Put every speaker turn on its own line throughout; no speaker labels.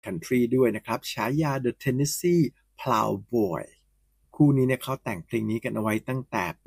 Country ด้วยนะครับฉายา The Tennessee Plowboy คู่นี้เนี่ยเขาแต่งเพลงนี้กันเอาไว้ตั้งแต่ปี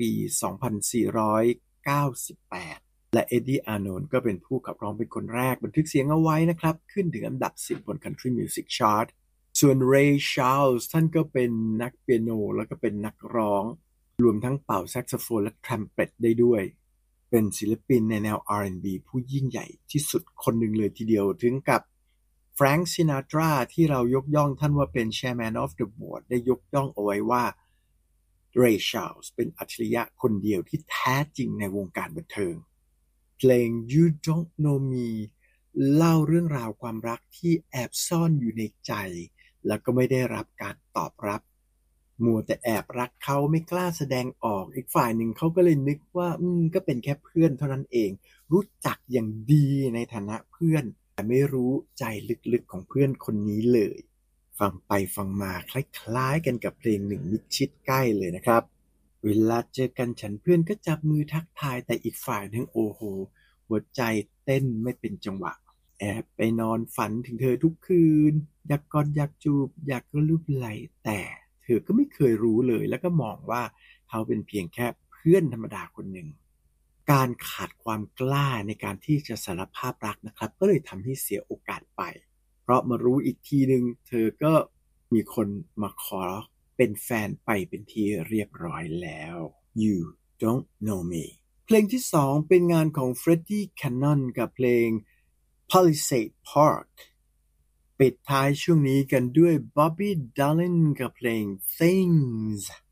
2498 และเอ็ดดี้อาร์โนนก็เป็นผู้ขับร้องเป็นคนแรกบันทึกเสียงเอาไว้นะครับขึ้นถึงอันดับ 10 บน Country Music Chart ส่วน Ray Charles ท่านก็เป็นนักเปียโนแล้วก็เป็นนักร้องรวมทั้งเป่าแซกโซโฟนและทรัมเป็ตได้ด้วยเป็นศิลปินในแนว R&B ผู้ยิ่งใหญ่ที่สุดคนหนึ่งเลยทีเดียวถึงกับแฟรงค์ซินาตราที่เรายกย่องท่านว่าเป็น Chairman of the Board ได้ยกย่องเอาไว้ว่า Ray Charles เป็นอัจฉริยะคนเดียวที่แท้จริงในวงการบันเทิงเพลง You Don't Know Me เล่าเรื่องราวความรักที่แอบซ่อนอยู่ในใจแล้วก็ไม่ได้รับการตอบรับมัวแต่แอบรักเขาไม่กล้าแสดงออกอีกฝ่ายหนึ่งเขาก็เลยนึกว่าก็เป็นแค่เพื่อนเท่านั้นเองรู้จักอย่างดีในฐานะเพื่อนแต่ไม่รู้ใจลึกๆของเพื่อนคนนี้เลยฟังไปฟังมาคล้ายๆกันกับเพลงหนึ่งมิดชิดใกล้เลยนะครับเวลาเจอกันฉันเพื่อนก็จับมือทักทายแต่อีกฝ่ายนึงโอ้โหหัวใจเต้นไม่เป็นจังหวะแอบไปนอนฝันถึงเธอทุกคืนอยากกอดอยากจูบอยากกระลูบไหล่แต่เธอก็ไม่เคยรู้เลยแล้วก็มองว่าเขาเป็นเพียงแค่เพื่อนธรรมดาคนหนึ่งการขาดความกล้าในการที่จะสารภาพรักนะครับก็เลยทำให้เสียโอกาสไปเพราะมารู้อีกทีนึงเธอก็มีคนมาขอเป็นแฟนไปเป็นที่เรียบร้อยแล้ว You Don't Know Me เพลงที่สองเป็นงานของ Freddie Cannon กับเพลง Palisade Park ปิดท้ายช่วงนี้กันด้วย Bobby Darin กับเพลง Things